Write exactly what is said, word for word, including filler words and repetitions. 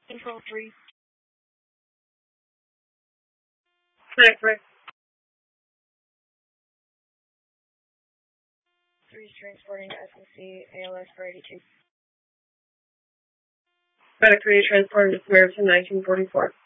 Control three. Connect right. three is transporting to S M C, A L S for eighty-two. Medic three transported to Samaritan nineteen forty-four.